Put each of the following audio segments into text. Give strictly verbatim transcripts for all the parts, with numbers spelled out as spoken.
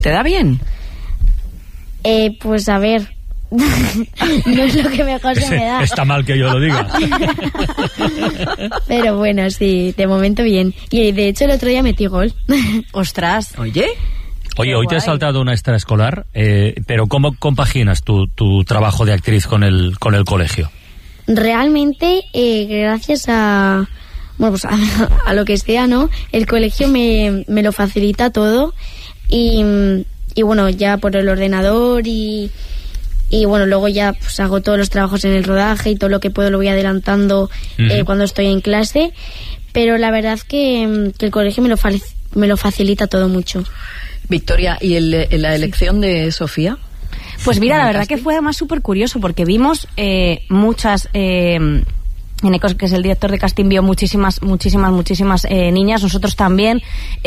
¿Te da bien? Eh, pues a ver, no es lo que mejor se me da. Está mal que yo lo diga. Pero bueno, sí, de momento bien. Y de hecho el otro día metí gol. Ostras. Oye. Oye, hoy te has saltado una extraescolar, eh, pero ¿cómo compaginas tu, tu trabajo de actriz con el, con el colegio? Realmente, eh, gracias a, bueno, pues a, a lo que sea, ¿no? El colegio me, me lo facilita todo y, y bueno, ya por el ordenador y, y bueno, luego ya pues hago todos los trabajos en el rodaje y todo lo que puedo lo voy adelantando uh-huh. eh, cuando estoy en clase, pero la verdad que, que el colegio me lo, me lo facilita todo mucho. Victoria, ¿y el, la elección de Sofía? Pues mira, la verdad que fue además súper curioso porque vimos eh, muchas... Eh, Enecos, que es el director de casting, vio muchísimas, muchísimas, muchísimas eh, niñas, nosotros también,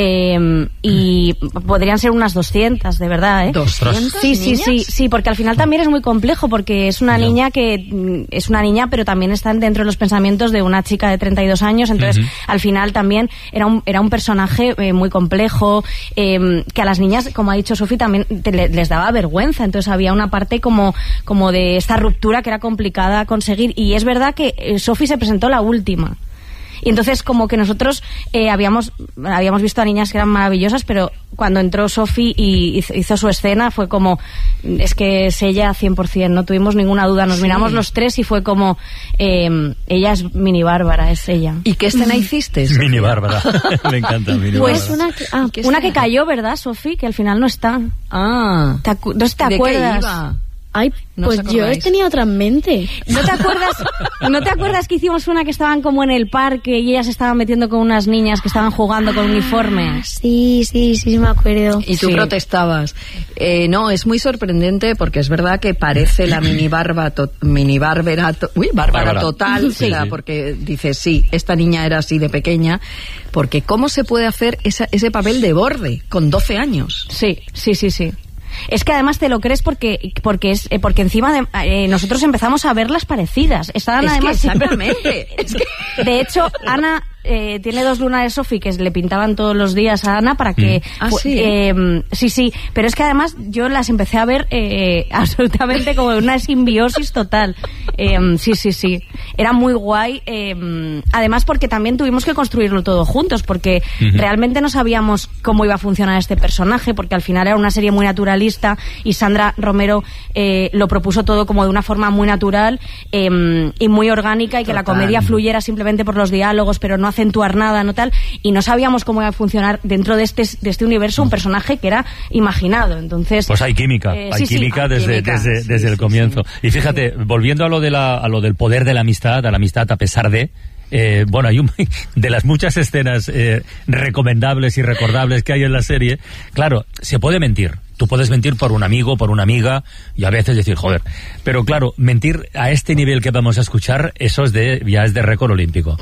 eh, y podrían ser unas doscientas, de verdad, ¿eh? ¿doscientas Sí, sí, niñas? sí, sí, porque al final también es muy complejo, porque es una no. niña que es una niña, pero también está dentro de los pensamientos de una chica de treinta y dos años, entonces uh-huh. al final también era un, era un personaje eh, muy complejo, eh, que a las niñas, como ha dicho Sofi, también te, les daba vergüenza, entonces había una parte como, como de esta ruptura que era complicada conseguir, y es verdad que eh, Sofi se presentó la última y entonces como que nosotros eh, habíamos habíamos visto a niñas que eran maravillosas, pero cuando entró Sofi y hizo, hizo su escena fue como, es que es ella cien por ciento, no tuvimos ninguna duda, nos sí. miramos los tres y fue como eh, ella es Mini Bárbara, es ella. ¿Y qué escena hiciste? Mini Bárbara, me encanta Mini pues Bárbara. Una que, ah, una que cayó, ¿verdad, Sofi? Que al final no está. Ah, ¿Te acu- ¿no te ¿de acuerdas? qué iba? Ay, ¿No pues yo he tenido otra en mente. ¿No te acuerdas? ¿No te acuerdas que hicimos una que estaban como en el parque y ellas estaban metiendo con unas niñas que estaban jugando con uniformes? Sí, sí, sí, me acuerdo. Y tú sí. protestabas. Eh, no, es muy sorprendente porque es verdad que parece la mini barba, to- mini bárbara, to- uy, bárbara, Bárbara. total, Sí, o sea, sí. porque dices, sí, esta niña era así de pequeña, porque ¿cómo se puede hacer esa, ese papel de borde con doce años? Sí, sí, sí, sí. Es que además te lo crees porque porque es eh, porque encima de, eh, nosotros empezamos a verlas parecidas. Estaban es además que exactamente. Es que... De hecho, Ana eh, tiene dos lunares Sofi que le pintaban todos los días a Ana para que mm. ah, fu- sí, eh, sí, sí, pero es que además yo las empecé a ver eh, absolutamente como una simbiosis total. Eh, sí, sí, sí. Era muy guay. Eh, además porque también tuvimos que construirlo todo juntos porque uh-huh. realmente no sabíamos cómo iba a funcionar este personaje porque al final era una serie muy naturalista y Sandra Romero eh, lo propuso todo como de una forma muy natural eh, y muy orgánica y que Total. La comedia fluyera simplemente por los diálogos pero no acentuar nada, no tal, y no sabíamos cómo iba a funcionar dentro de este de este universo un personaje que era imaginado, entonces... Pues hay química, eh, hay sí, química sí, desde, química. desde, Sí, desde sí, el comienzo. Sí. Y fíjate, sí. volviendo a lo, de la, a lo del poder de la amistad, a la amistad a pesar de... Eh, bueno, hay un, de las muchas escenas eh, recomendables y recordables que hay en la serie, claro, se puede mentir. Tú puedes mentir por un amigo, por una amiga, y a veces decir, joder. Pero claro, mentir a este nivel que vamos a escuchar, eso es de, ya es de récord olímpico.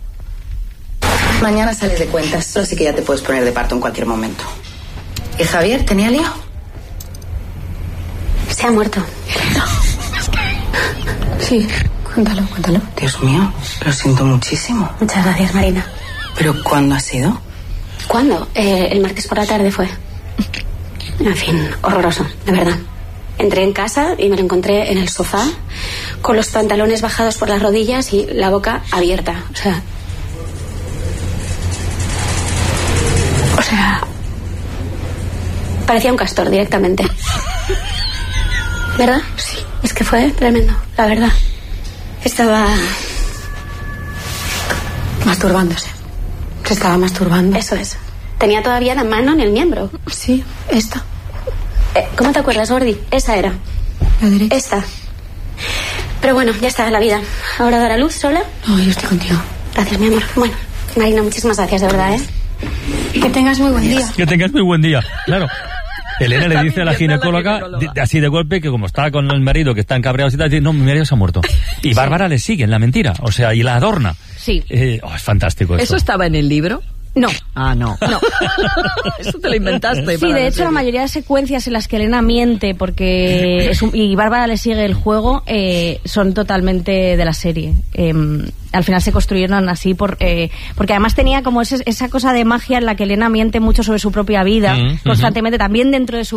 Mañana sales de cuentas, solo sí que ya te puedes poner de parto en cualquier momento. ¿Y Javier tenía lío? Se ha muerto. Sí, cuéntalo, cuéntalo. Dios mío, lo siento muchísimo. Muchas gracias, Marina. ¿Pero cuándo ha sido? ¿Cuándo? Eh, el martes por la tarde fue. En fin, horroroso, de verdad. Entré en casa y me lo encontré en el sofá, con los pantalones bajados por las rodillas y la boca abierta. O sea... O sea... Parecía un castor directamente. ¿Verdad? Sí. Es que fue tremendo, la verdad. Estaba... masturbándose. Se estaba masturbando. Eso es. Tenía todavía la mano en el miembro. Sí, esta. Eh, ¿Cómo te acuerdas, Gordi? Esa era. La derecha. Esta. Pero bueno, ya está, la vida. ¿Ahora dará luz sola? No, yo estoy contigo. Gracias, mi amor. Bueno, Marina, muchísimas gracias, de verdad, ¿eh? Que tengas muy buen día. Que tengas muy buen día, claro. Elena le dice a la ginecóloga, la ginecóloga. De, así de golpe, que como está con el marido, que están cabreados y tal, dice, no, mi marido se ha muerto. Y Bárbara le sigue en la mentira, o sea, y la adorna. Sí. Eh, oh, es fantástico eso. ¿Eso estaba en el libro? No. Ah, no. No. Eso te lo inventaste. Sí, para de la hecho, serie. la mayoría de secuencias en las que Elena miente porque es un- y Bárbara le sigue el juego eh, son totalmente de la serie. Eh, al final se construyeron así por eh, porque además tenía como ese- esa cosa de magia en la que Elena miente mucho sobre su propia vida, Mm, constantemente, también dentro de su